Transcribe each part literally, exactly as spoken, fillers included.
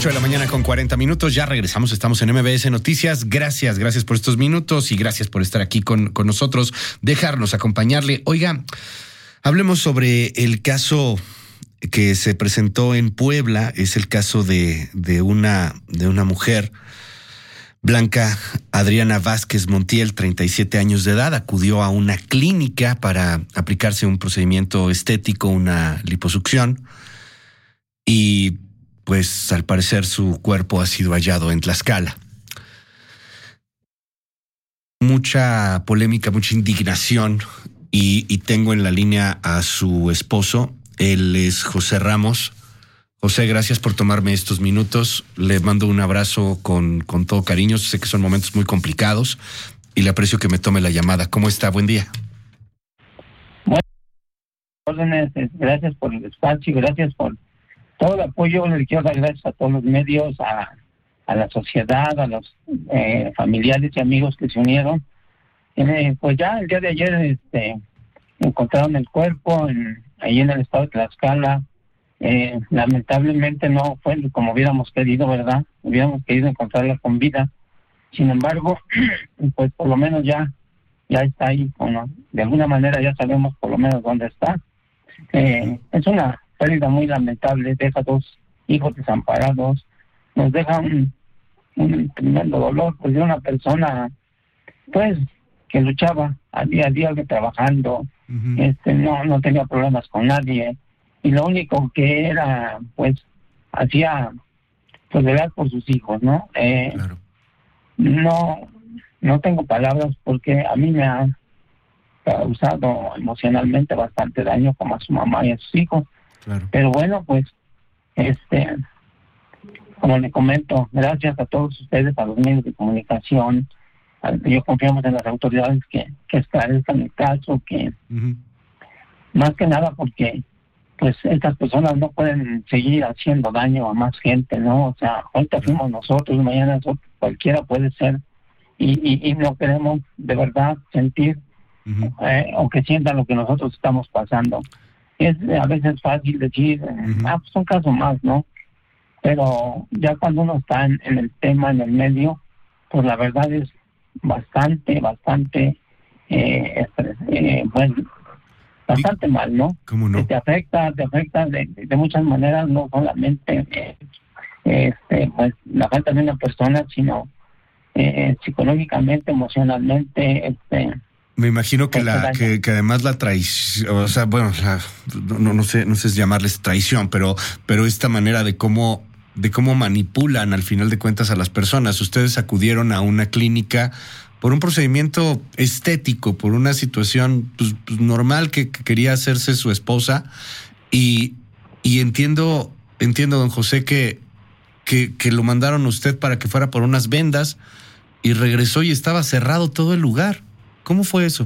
Ocho de la mañana con cuarenta minutos, ya regresamos, estamos en M B S Noticias. Gracias, gracias por estos minutos y gracias por estar aquí con, con nosotros, dejarnos acompañarle. Oiga, hablemos sobre el caso que se presentó en Puebla, es el caso de, de, una, de una mujer, Blanca Adriana Vázquez Montiel, treinta y siete años de edad, acudió a una clínica para aplicarse un procedimiento estético, una liposucción, y pues al parecer su cuerpo ha sido hallado en Tlaxcala. Mucha polémica, mucha indignación, y, y tengo en la línea a su esposo. Él es José Ramos. José, gracias por tomarme estos minutos. Le mando un abrazo con, con todo cariño. Sé que son momentos muy complicados y le aprecio que me tome la llamada. ¿Cómo está? Buen día. Buenas órdenes. Gracias por el espacio, gracias por todo el apoyo. Le quiero dar gracias a todos los medios, a, a la sociedad, a los eh, familiares y amigos que se unieron. Eh, pues ya el día de ayer este, encontraron el cuerpo en, ahí en el estado de Tlaxcala. Eh, lamentablemente no fue como hubiéramos querido, ¿verdad? Hubiéramos querido encontrarla con vida. Sin embargo, pues por lo menos ya ya está ahí. Bueno, de alguna manera ya sabemos por lo menos dónde está. Eh, es una pérdida muy lamentable. Deja dos hijos desamparados. Nos deja un, un tremendo dolor, pues de una persona pues que luchaba a día a día trabajando. Uh-huh. Este no no tenía problemas con nadie. Y lo único que era, pues, hacía, pues, velar por sus hijos, ¿no? Eh, claro. No, no tengo palabras porque a mí me ha causado emocionalmente bastante daño, como a su mamá y a sus hijos. Claro. Pero bueno, pues, este, como le comento, gracias a todos ustedes, a los medios de comunicación. Yo confiamos en las autoridades que, que esclarezcan el caso, que, uh-huh. más que nada porque pues estas personas no pueden seguir haciendo daño a más gente, ¿no? O sea, ahorita fuimos nosotros, mañana nosotros, cualquiera puede ser, y, y, y no queremos de verdad sentir uh-huh. eh, o que sientan lo que nosotros estamos pasando. Es a veces fácil decir, uh-huh. ah, pues un caso más, ¿no? Pero ya cuando uno está en, en el tema, en el medio, pues la verdad es bastante, bastante, eh, eh, bueno, bastante mal, ¿no? ¿Cómo no? Que te afecta, te afecta de, de muchas maneras, no solamente eh, este, pues, la falta de una persona, sino eh, psicológicamente, emocionalmente. Este, Me imagino que la que, que además la traición, o sea, bueno, la, no, no sé, no sé si llamarles traición, pero, pero esta manera de cómo, de cómo manipulan al final de cuentas a las personas. Ustedes acudieron a una clínica por un procedimiento estético, por una situación pues, pues, normal que, que quería hacerse su esposa, y, y entiendo, entiendo, don José, que, que, que lo mandaron a usted para que fuera por unas vendas y regresó y estaba cerrado todo el lugar. ¿Cómo fue eso?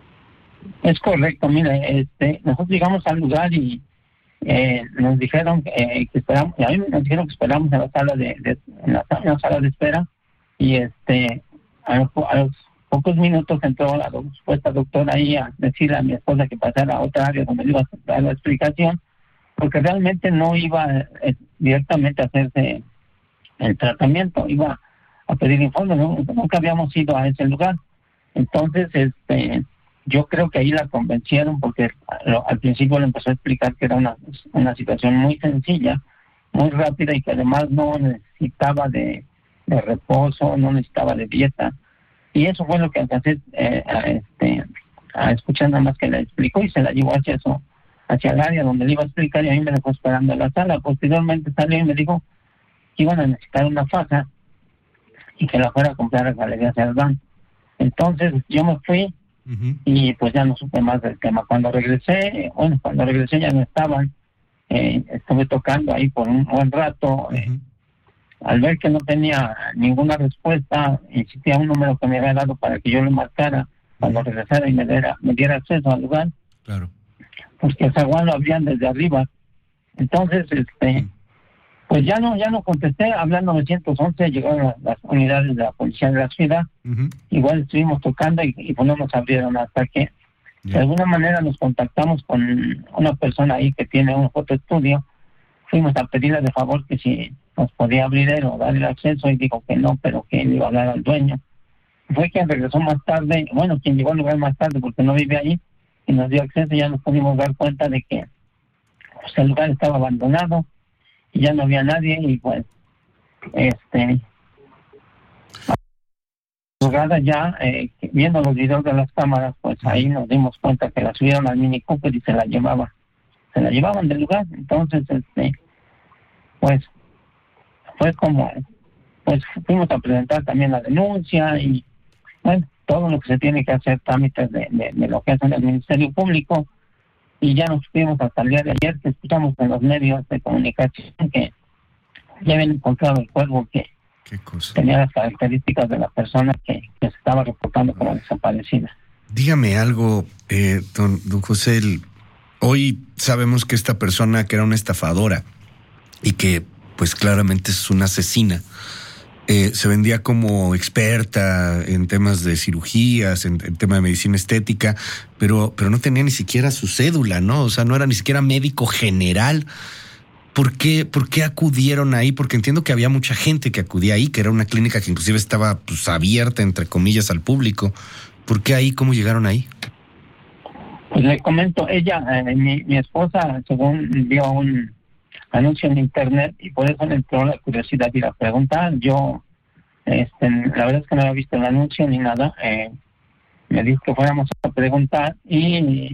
Es correcto, mire, este, nosotros llegamos al lugar y eh, nos dijeron eh, que esperamos, y a mí nos dijeron que esperamos en la sala de, de en la, en la sala de espera, y este A los, a los pocos minutos entró la supuesta doctora ahí a decirle a mi esposa que pasara a otra área donde le iba a dar la explicación, porque realmente no iba eh, directamente a hacerse el tratamiento, iba a pedir informes, ¿no? Nunca habíamos ido a ese lugar. Entonces, este, yo creo que ahí la convencieron porque al, al principio le empezó a explicar que era una, una situación muy sencilla, muy rápida y que además no necesitaba de de reposo, no necesitaba de dieta, y eso fue lo que alcancé eh, a, este, a escuchar nada más que le explicó, y se la llevó hacia eso, hacia el área donde le iba a explicar, y a mí me dejó esperando en la sala. Posteriormente salió y me dijo que iban a necesitar una faja y que la fuera a comprar a Galerías Cerdán. Entonces yo me fui uh-huh. y pues ya no supe más del tema. Cuando regresé, bueno, cuando regresé ya no estaban, eh, estuve tocando ahí por un buen rato, uh-huh. eh, al ver que no tenía ninguna respuesta, insistía un número que me había dado para que yo le marcara cuando regresara y me diera, me diera acceso al lugar. Claro. Porque el zaguán lo abrían desde arriba. Entonces, este, mm. pues ya no, ya no contesté, hablé al nueve once, llegaron las, las unidades de la policía de la ciudad, uh-huh. igual estuvimos tocando y, y pues no nos abrieron hasta que yeah. de alguna manera nos contactamos con una persona ahí que tiene un fotoestudio. fuimos a pedirle de favor que si nos podía abrir él o dar el acceso, y dijo que no, pero que él iba a hablar al dueño. Fue quien regresó más tarde, bueno, quien llegó al lugar más tarde porque no vive ahí, y nos dio acceso. Y ya nos pudimos dar cuenta de que pues, el lugar estaba abandonado y ya no había nadie. Y pues este jugada ya eh, viendo los videos de las cámaras, pues ahí nos dimos cuenta que la subieron al Mini Cooper y se la llevaba se la llevaban del lugar. Entonces este pues fue como pues fuimos a presentar también la denuncia y bueno, todo lo que se tiene que hacer, trámites de, de, de lo que hace el Ministerio Público. Y ya nos supimos hasta el día de ayer, que escuchamos en los medios de comunicación que ya habían encontrado el cuervo que tenía las características de la persona que, que se estaba reportando como desaparecida. Dígame algo, eh, don, don José. El, hoy sabemos que esta persona, que era una estafadora y que pues claramente es una asesina, eh, se vendía como experta en temas de cirugías, en, en tema de medicina estética, pero, pero no tenía ni siquiera su cédula, ¿no? O sea, no era ni siquiera médico general. ¿Por qué, ¿Por qué acudieron ahí? Porque entiendo que había mucha gente que acudía ahí, que era una clínica que inclusive estaba pues, abierta, entre comillas, al público. ¿Por qué ahí? ¿Cómo llegaron ahí? Pues le comento, ella, eh, mi, mi esposa, según vio un anuncio en internet, y por eso le entró la curiosidad de ir a preguntar. Yo, este, la verdad es que no había visto el anuncio ni nada. Eh, me dijo que fuéramos a preguntar y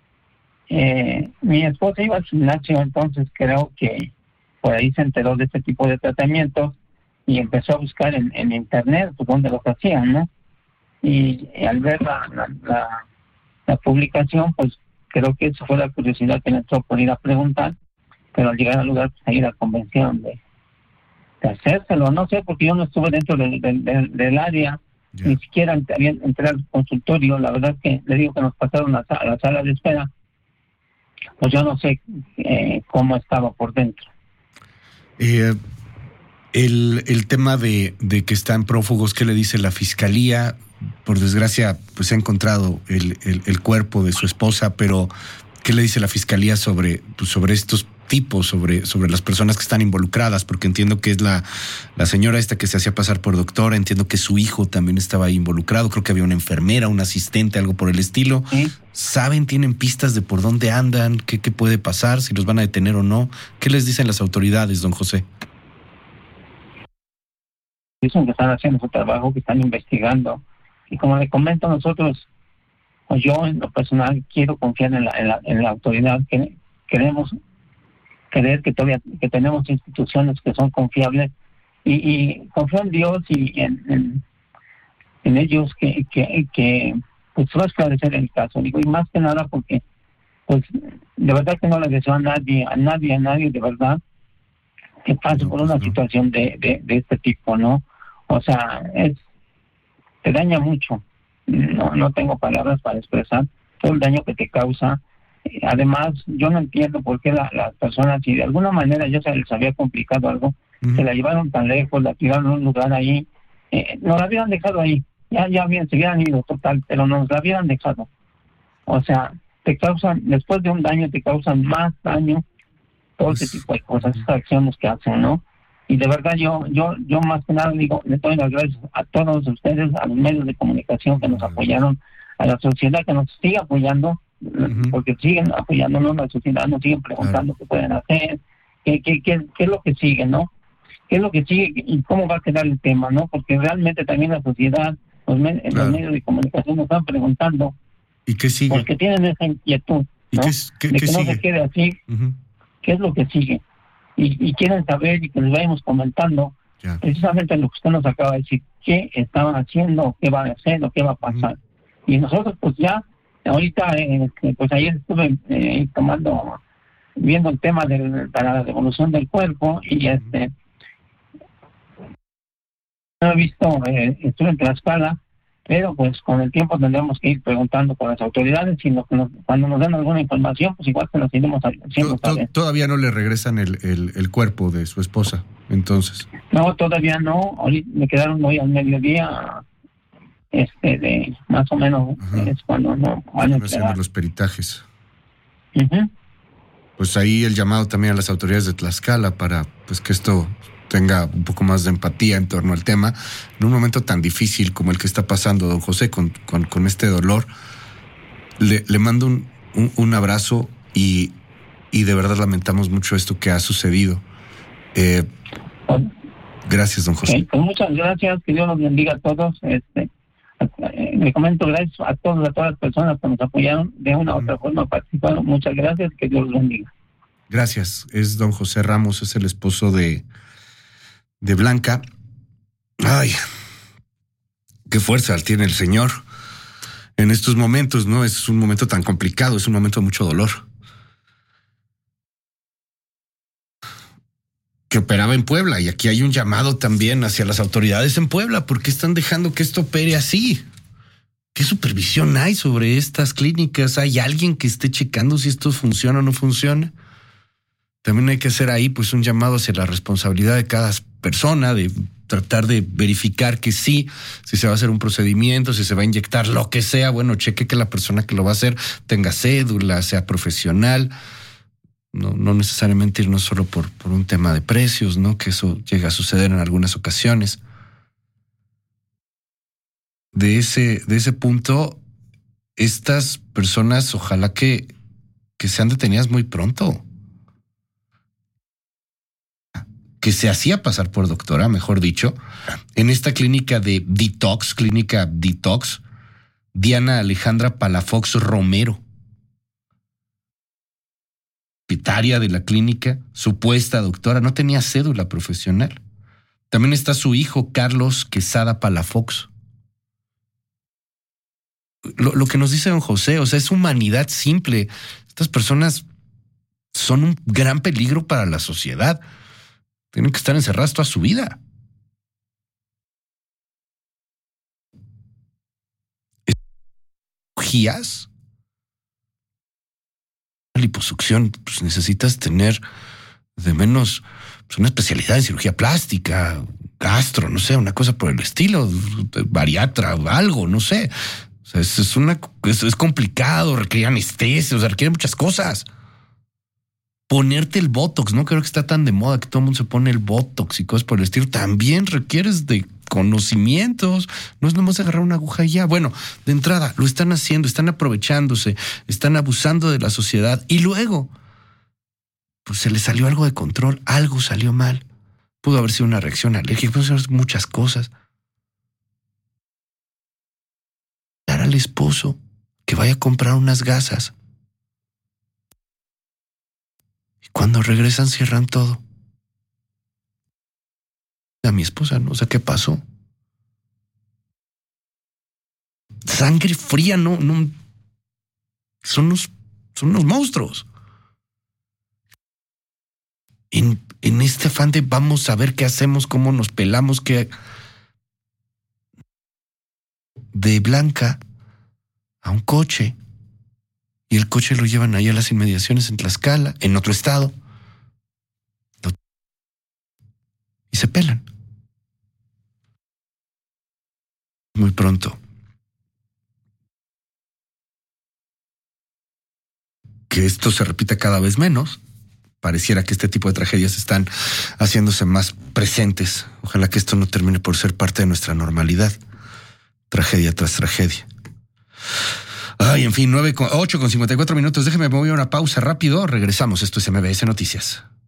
eh, mi esposa iba al gimnasio, entonces creo que por ahí se enteró de este tipo de tratamientos y empezó a buscar en, en internet pues, dónde los hacían, ¿no? Y, y al ver la, la, la, la publicación, pues creo que eso fue la curiosidad que le entró por ir a preguntar. Pero al llegar al lugar, pues ahí la convencieron de, de hacérselo. No sé, porque yo no estuve dentro del, del, del, del área, yeah. Ni siquiera había entrado al consultorio. La verdad es que le digo que nos pasaron a, a la sala de espera. Pues yo no sé eh, cómo estaba por dentro. Eh, el, el tema de, de que están prófugos, ¿qué le dice la fiscalía? Por desgracia, pues se ha encontrado el, el, el cuerpo de su esposa, pero ¿qué le dice la fiscalía sobre, pues, sobre estos tipos, sobre, sobre las personas que están involucradas? Porque entiendo que es la, la señora esta que se hacía pasar por doctora, entiendo que su hijo también estaba ahí involucrado, creo que había una enfermera, un asistente, algo por el estilo. ¿Sí? ¿Saben, tienen pistas de por dónde andan, qué, qué puede pasar, si los van a detener o no? ¿Qué les dicen las autoridades, don José? Dicen que están haciendo su trabajo, que están investigando. Y como le comento, nosotros, pues yo en lo personal quiero confiar en la, en la, en la autoridad, que queremos creer que todavía que tenemos instituciones que son confiables y, y confío en Dios y en, en, en ellos que, que, que pues va a esclarecer el caso. Digo, y más que nada porque pues de verdad que no le deseo a nadie, a nadie, a nadie de verdad que pase no, por una pues no. situación de, de, de este tipo, ¿no? O sea, es te daña mucho. No, no tengo palabras para expresar todo el daño que te causa. Además, yo no entiendo por qué las la personas, si de alguna manera ya se les había complicado algo, uh-huh. se la llevaron tan lejos, la tiraron a un lugar ahí, eh, nos la habían dejado ahí, ya ya bien, se hubieran ido total, pero nos la habían dejado. O sea, te causan, después de un daño, te causan más daño, todo ese tipo de cosas, esas acciones que hacen, ¿no? Y de verdad yo yo yo más que nada digo, le doy las gracias a todos ustedes, a los medios de comunicación que nos apoyaron, a la sociedad que nos sigue apoyando, uh-huh. porque siguen apoyándonos, la sociedad nos siguen preguntando uh-huh. qué pueden hacer, qué, qué, qué, qué es lo que sigue, ¿no? ¿Qué es lo que sigue y cómo va a quedar el tema, ¿no? Porque realmente también la sociedad, los, med- claro. los medios de comunicación nos están preguntando. ¿Y qué sigue? Porque tienen esa inquietud, ¿no? ¿Y qué, qué, de qué que no sigue? se quede así, uh-huh. ¿qué es lo que sigue? Y, y quieren saber y que les vayamos comentando ya. precisamente lo que usted nos acaba de decir, qué estaban haciendo, qué van a hacer, o qué va a pasar. Uh-huh. Y nosotros pues ya, ahorita, eh, pues ayer estuve eh, tomando, viendo el tema del, para la devolución del cuerpo y uh-huh. este, no he visto, eh, estuve en Tlaxcala, pero pues con el tiempo tendremos que ir preguntando con las autoridades y lo que nos, cuando nos den alguna información, pues igual se las iremos haciendo saber. Todavía no le regresan el, el, el cuerpo de su esposa, entonces. No, todavía no. Ahorita me quedaron hoy al mediodía, este, de más o menos. Ajá. Es cuando no van a haciendo los peritajes. Uh-huh. pues ahí el llamado también a las autoridades de Tlaxcala para pues que esto tenga un poco más de empatía en torno al tema, en un momento tan difícil como el que está pasando don José con, con, con este dolor. Le, le mando un, un, un abrazo y, y de verdad lamentamos mucho esto que ha sucedido. Eh, gracias, don José. Okay, pues muchas gracias, que Dios los bendiga a todos. Este, eh, me comento gracias a todos, a todas las personas que nos apoyaron de una u otra forma, participaron. Muchas gracias, que Dios los bendiga. Gracias. Es don José Ramos, es el esposo de de Blanca. Ay, qué fuerza tiene el Señor en estos momentos, ¿no? Es un momento tan complicado, es un momento de mucho dolor. Que operaba en Puebla, y aquí hay un llamado también hacia las autoridades en Puebla, porque están dejando que esto opere así. ¿Qué supervisión hay sobre estas clínicas? ¿Hay alguien que esté checando si esto funciona o no funciona? También hay que hacer ahí pues un llamado hacia la responsabilidad de cada persona, de tratar de verificar que sí, si se va a hacer un procedimiento, si se va a inyectar lo que sea, bueno, cheque que la persona que lo va a hacer tenga cédula, sea profesional. No, no necesariamente irnos solo por, por un tema de precios, ¿no? Que eso llega a suceder en algunas ocasiones. De ese, de ese punto, estas personas ojalá que, que sean detenidas muy pronto. Que se hacía pasar por doctora, mejor dicho, en esta clínica de detox, clínica detox, Diana Alejandra Palafox Romero, propietaria de la clínica, supuesta doctora, no tenía cédula profesional. También está su hijo, Carlos Quesada Palafox. Lo, lo que nos dice don José, o sea, es humanidad simple. Estas personas son un gran peligro para la sociedad. Tienen que estar encerradas toda su vida. ¿Cirugías? La liposucción, pues necesitas tener de menos pues, una especialidad en cirugía plástica, gastro, no sé, una cosa por el estilo, bariatra, algo, no sé. O sea, es, es, una, es, es complicado, requiere anestesia, o sea, requiere muchas cosas. Ponerte el Botox, no creo que está tan de moda que todo el mundo se pone el Botox y cosas por el estilo. También requieres de conocimientos. No es nomás agarrar una aguja y ya. Bueno, de entrada, lo están haciendo, están aprovechándose, están abusando de la sociedad. Y luego, pues se les salió algo de control, algo salió mal. Pudo haber sido una reacción alérgica, pudo ser muchas cosas. Dar al esposo que vaya a comprar unas gasas. Cuando regresan cierran todo. A mi esposa, no sé qué pasó. Sangre fría, no, no. Son unos, son unos monstruos. En, en este afán de vamos a ver qué hacemos, cómo nos pelamos, qué. De Blanca a un coche. Y el coche lo llevan ahí a las inmediaciones en Tlaxcala, en otro estado. Y se pelan. Muy pronto. Que esto se repita cada vez menos. Pareciera que este tipo de tragedias están haciéndose más presentes. Ojalá que esto no termine por ser parte de nuestra normalidad. Tragedia tras tragedia. Ay, en fin, nueve, ocho con cincuenta y cuatro minutos. Déjeme, me voy a una pausa rápido. Regresamos. Esto es M B S Noticias.